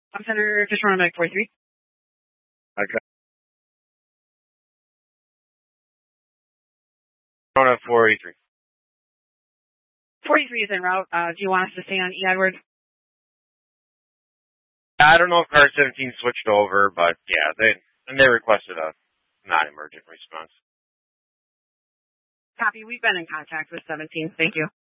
I'm Senator Fish on 43. Okay. On 483. 43 is en route. Do you want us to stay on E. Edward? I don't know if car 17 switched over, but yeah, they requested a non-emergent response. Copy. We've been in contact with 17. Thank you.